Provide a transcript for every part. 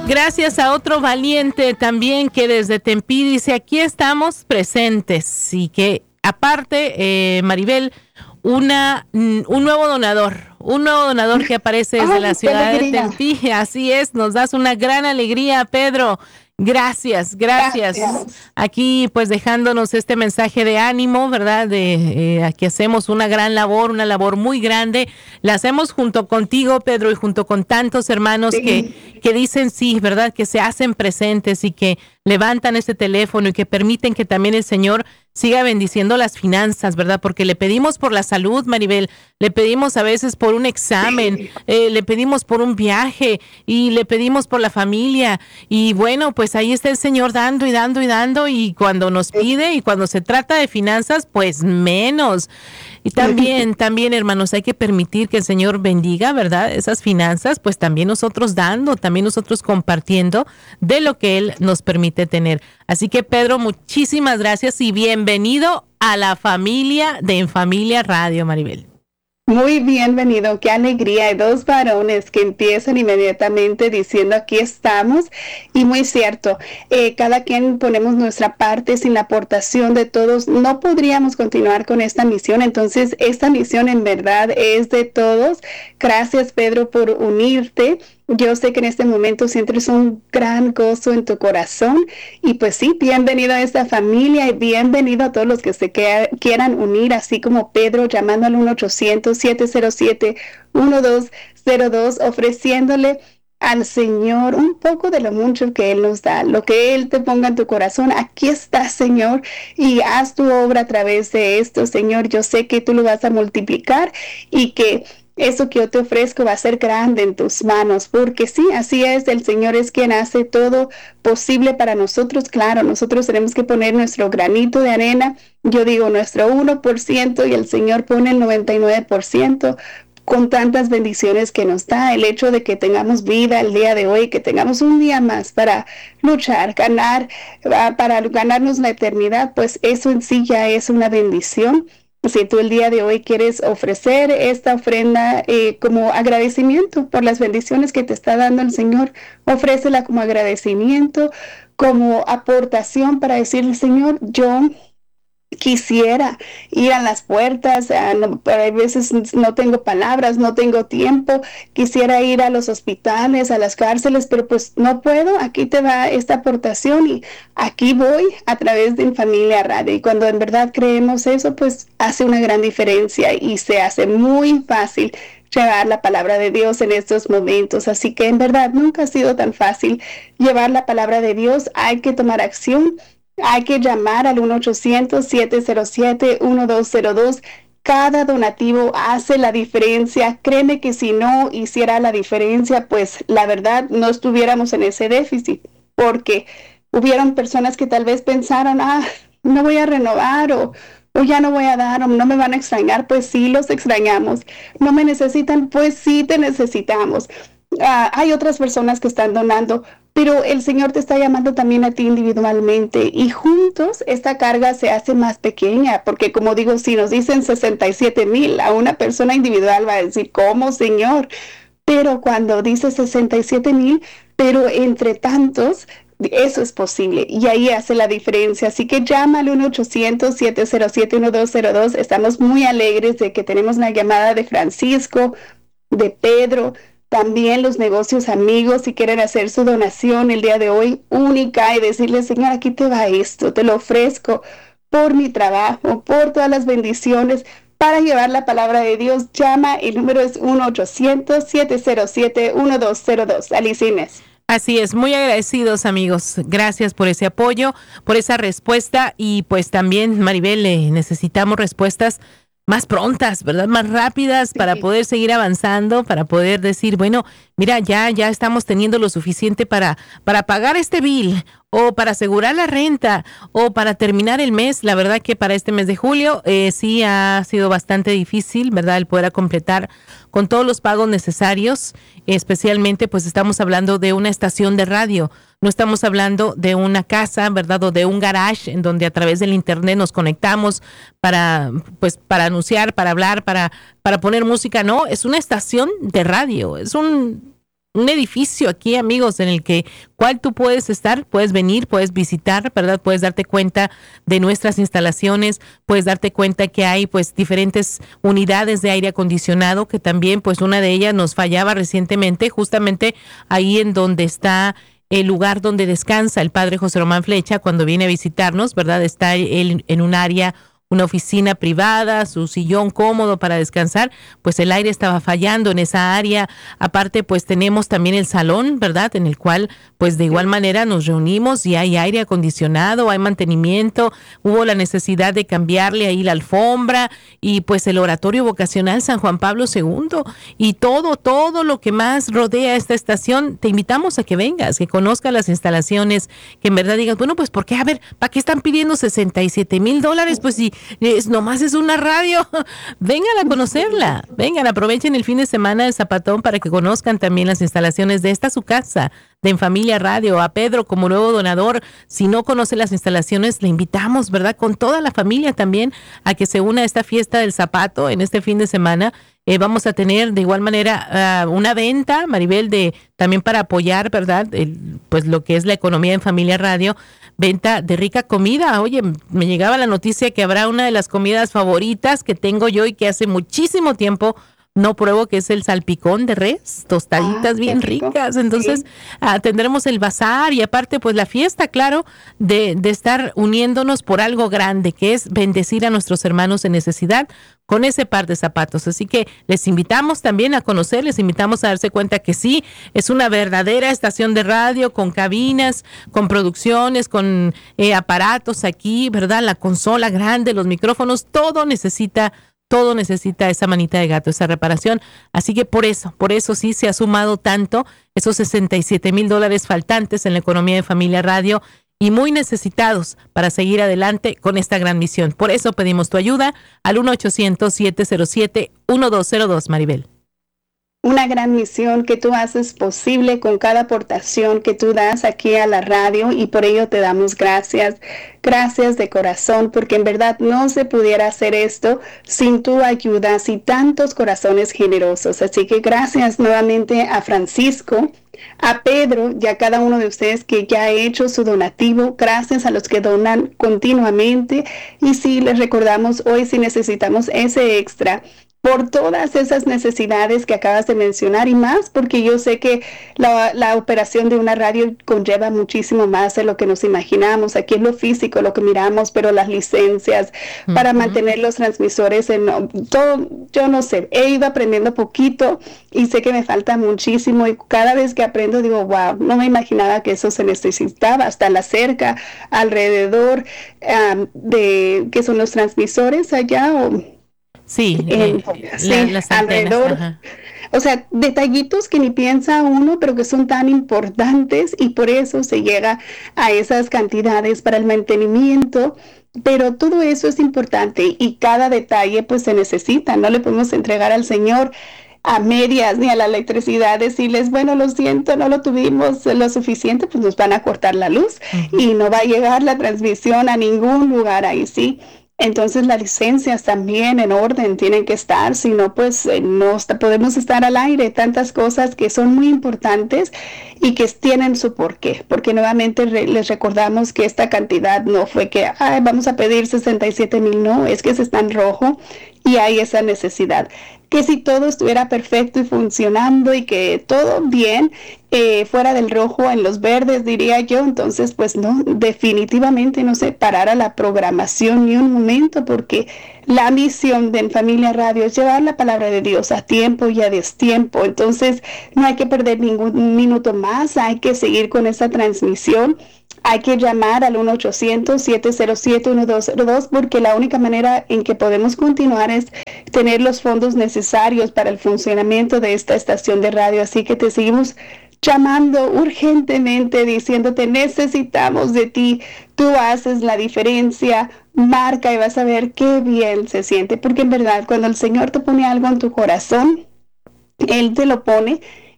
Gracias a otro valiente también que desde Tempe dice, aquí estamos presentes, y que aparte, Maribel, un nuevo donador que aparece desde la ciudad de Tempe. Así es, nos das una gran alegría, Pedro. Gracias. Aquí pues dejándonos este mensaje de ánimo, ¿verdad? De aquí hacemos una gran labor, una labor muy grande. La hacemos junto contigo, Pedro, y junto con tantos hermanos que dicen sí, ¿verdad? Que se hacen presentes y que levantan ese teléfono y que permiten que también el Señor siga bendiciendo las finanzas, ¿verdad? Porque le pedimos por la salud, Maribel, le pedimos a veces por un examen, le pedimos por un viaje y le pedimos por la familia. Y bueno, pues ahí está el Señor dando y dando y dando, y cuando nos pide y cuando se trata de finanzas, pues menos. Y también, hermanos, hay que permitir que el Señor bendiga, ¿verdad? Esas finanzas, pues también nosotros dando, también nosotros compartiendo de lo que Él nos permite tener. Así que, Pedro, muchísimas gracias y bienvenido a la familia de En Familia Radio, Maribel. Muy bienvenido, qué alegría. Hay dos varones que empiezan inmediatamente diciendo aquí estamos, y muy cierto, cada quien ponemos nuestra parte. Sin la aportación de todos no podríamos continuar con esta misión. Entonces esta misión en verdad es de todos. Gracias, Pedro, por unirte. Yo sé que en este momento sientes un gran gozo en tu corazón, y pues sí, bienvenido a esta familia y bienvenido a todos los que se quieran unir, así como Pedro, llamando al 1-800-707-1202, ofreciéndole al Señor un poco de lo mucho que Él nos da, lo que Él te ponga en tu corazón. Aquí está, Señor, y haz tu obra a través de esto, Señor. Yo sé que tú lo vas a multiplicar y que eso que yo te ofrezco va a ser grande en tus manos, porque sí, así es, el Señor es quien hace todo posible para nosotros. Claro, nosotros tenemos que poner nuestro granito de arena, yo digo nuestro 1%, y el Señor pone el 99%, con tantas bendiciones que nos da. El hecho de que tengamos vida el día de hoy, que tengamos un día más para luchar, para ganarnos la eternidad, pues eso en sí ya es una bendición. Si tú el día de hoy quieres ofrecer esta ofrenda como agradecimiento por las bendiciones que te está dando el Señor, ofrécela como agradecimiento, como aportación para decirle, Señor, yo quisiera ir a las puertas, pero a veces no tengo palabras, no tengo tiempo, quisiera ir a los hospitales, a las cárceles, pero pues no puedo. Aquí te va esta aportación y aquí voy a través de En Familia Radio. Y cuando en verdad creemos eso, pues hace una gran diferencia y se hace muy fácil llevar la palabra de Dios en estos momentos. Así que en verdad nunca ha sido tan fácil llevar la palabra de Dios. Hay que tomar acción. Hay que llamar al 1-800-707-1202. Cada donativo hace la diferencia. Créeme que si no hiciera la diferencia, pues la verdad no estuviéramos en ese déficit, porque hubieron personas que tal vez pensaron, no voy a renovar, o ya no voy a dar, o no me van a extrañar. Pues sí, los extrañamos. No me necesitan, pues sí te necesitamos. Hay otras personas que están donando, pero el Señor te está llamando también a ti individualmente, y juntos esta carga se hace más pequeña, porque como digo, si nos dicen 67,000, a una persona individual va a decir, ¿cómo, Señor? Pero cuando dice 67,000, pero entre tantos, eso es posible, y ahí hace la diferencia. Así que llama al 1-800-707-1202. Estamos muy alegres de que tenemos la llamada de Francisco, de Pedro. También los negocios amigos, si quieren hacer su donación el día de hoy única y decirle, Señor, aquí te va esto, te lo ofrezco por mi trabajo, por todas las bendiciones, para llevar la palabra de Dios. Llama, el número es 1-800-707-1202. Alicines. Así es, muy agradecidos, amigos. Gracias por ese apoyo, por esa respuesta, y pues también, Maribel, necesitamos respuestas más prontas, ¿verdad? Más rápidas, para poder seguir avanzando, para poder decir, bueno, mira, ya estamos teniendo lo suficiente para pagar este bill, o para asegurar la renta, o para terminar el mes. La verdad que para este mes de julio sí ha sido bastante difícil, ¿verdad? El poder completar con todos los pagos necesarios. Especialmente pues estamos hablando de una estación de radio, no estamos hablando de una casa, ¿verdad? O de un garage en donde a través del internet nos conectamos para anunciar, para hablar, para poner música. No, es una estación de radio, es un un edificio aquí, amigos, en el cual tú puedes estar, puedes venir, puedes visitar, ¿verdad? Puedes darte cuenta de nuestras instalaciones, puedes darte cuenta que hay pues diferentes unidades de aire acondicionado, que también pues una de ellas nos fallaba recientemente, justamente ahí en donde está el lugar donde descansa el padre José Román Flecha cuando viene a visitarnos, ¿verdad? Está él en un área, una oficina privada, su sillón cómodo para descansar, pues el aire estaba fallando en esa área. Aparte, pues tenemos también el salón, ¿verdad? En el cual, pues de igual manera nos reunimos y hay aire acondicionado, hay mantenimiento, hubo la necesidad de cambiarle ahí la alfombra y pues el oratorio vocacional San Juan Pablo II y todo lo que más rodea esta estación. Te invitamos a que vengas, que conozcas las instalaciones, que en verdad digas, bueno, pues ¿por qué? A ver, ¿para qué están pidiendo $67,000? Pues si nomás es una radio, vengan a conocerla, vengan, aprovechen el fin de semana de Zapatón para que conozcan también las instalaciones de esta su casa, de En Familia Radio. A Pedro como nuevo donador, si no conoce las instalaciones, le invitamos, ¿verdad? Con toda la familia también a que se una a esta fiesta del zapato en este fin de semana. Vamos a tener de igual manera una venta, Maribel, también para apoyar, ¿verdad? Pues lo que es la economía en Familia Radio, venta de rica comida. Oye, me llegaba la noticia que habrá una de las comidas favoritas que tengo yo y que hace muchísimo tiempo no pruebo, que es el salpicón de res, tostaditas bien ricas. Entonces, tendremos el bazar y aparte, pues la fiesta, claro, de estar uniéndonos por algo grande, que es bendecir a nuestros hermanos en necesidad con ese par de zapatos. Así que les invitamos también a conocer, les invitamos a darse cuenta que sí, es una verdadera estación de radio con cabinas, con producciones, con aparatos aquí, ¿verdad? La consola grande, los micrófonos, todo necesita esa manita de gato, esa reparación. Así que por eso sí se ha sumado tanto esos $67,000 faltantes en la economía de Familia Radio y muy necesitados para seguir adelante con esta gran misión. Por eso pedimos tu ayuda al 1-800-707-1202, Maribel. Una gran misión que tú haces posible con cada aportación que tú das aquí a la radio y por ello te damos gracias. Gracias de corazón, porque en verdad no se pudiera hacer esto sin tu ayuda, sin tantos corazones generosos. Así que gracias nuevamente a Francisco, a Pedro y a cada uno de ustedes que ya ha hecho su donativo. Gracias a los que donan continuamente. Y sí, les recordamos hoy si necesitamos ese extra por todas esas necesidades que acabas de mencionar y más, porque yo sé que la operación de una radio conlleva muchísimo más de lo que nos imaginamos. Aquí es lo físico, lo que miramos, pero las licencias para mantener los transmisores en todo, yo no sé, he ido aprendiendo poquito y sé que me falta muchísimo y cada vez que aprendo digo, wow, no me imaginaba que eso se necesitaba, hasta la cerca, alrededor de, ¿qué son los transmisores allá? Sí, las alrededor. Ajá. O sea, detallitos que ni piensa uno, pero que son tan importantes y por eso se llega a esas cantidades para el mantenimiento. Pero todo eso es importante y cada detalle pues se necesita. No le podemos entregar al Señor a medias ni a la electricidad, decirles, bueno, lo siento, no lo tuvimos lo suficiente, pues nos van a cortar la luz y no va a llegar la transmisión a ningún lugar ahí, sí. Entonces las licencias también en orden tienen que estar, si no pues no podemos estar al aire, tantas cosas que son muy importantes y que tienen su porqué, porque nuevamente les recordamos que esta cantidad no fue que vamos a pedir 67,000, no, es que se está en rojo y hay esa necesidad. Que si todo estuviera perfecto y funcionando y que todo bien, fuera del rojo en los verdes, diría yo, entonces pues no, definitivamente no se parara la programación ni un momento, porque la misión de En Familia Radio es llevar la palabra de Dios a tiempo y a destiempo. Entonces no hay que perder ningún minuto más, hay que seguir con esa transmisión. Hay que llamar al 1-800-707-1202 porque la única manera en que podemos continuar es tener los fondos necesarios para el funcionamiento de esta estación de radio. Así que te seguimos llamando urgentemente, diciéndote, necesitamos de ti, tú haces la diferencia, marca y vas a ver qué bien se siente. Porque en verdad, cuando el Señor te pone algo en tu corazón, Él te lo pone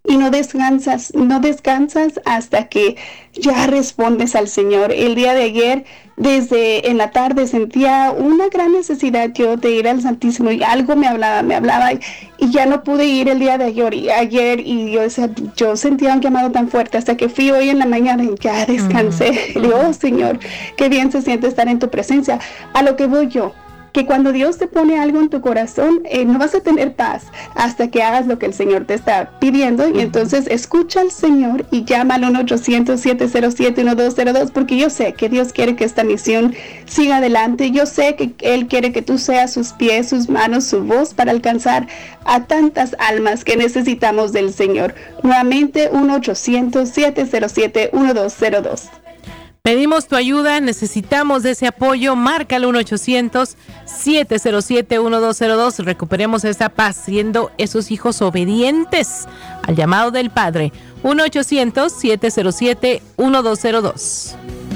y no descansas hasta que ya respondes al Señor. El día de ayer, desde en la tarde, sentía una gran necesidad yo de ir al Santísimo y algo me hablaba y ya no pude ir el día de ayer y yo sentía un llamado tan fuerte hasta que fui hoy en la mañana y ya descansé. Y digo, oh Señor, qué bien se siente estar en tu presencia. A lo que voy yo, que cuando Dios te pone algo en tu corazón, no vas a tener paz hasta que hagas lo que el Señor te está pidiendo. Y entonces escucha al Señor y llama al 1-800-707-1202, porque yo sé que Dios quiere que esta misión siga adelante. Yo sé que Él quiere que tú seas sus pies, sus manos, su voz para alcanzar a tantas almas que necesitamos del Señor. Nuevamente, 1-800-707-1202. Pedimos tu ayuda, necesitamos de ese apoyo. Marca al 1-800-707-1202. Recuperemos esa paz siendo esos hijos obedientes al llamado del Padre. 1-800-707-1202.